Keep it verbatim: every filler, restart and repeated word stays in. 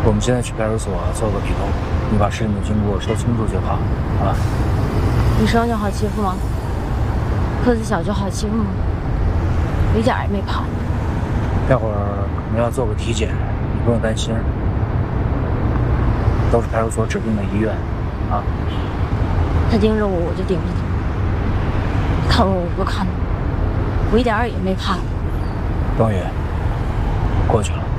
我们现在去派出所做个笔录，你把事情的经过说清楚就好，啊？ 女生就好欺负吗？个子小就好欺负吗？我一点也没怕。 待会儿可能要做个体检，你不用担心，都是派出所指定的医院，啊。 他盯着我，我就盯着他；看我，我就看他。我一点也没怕。 冬雨，过去了。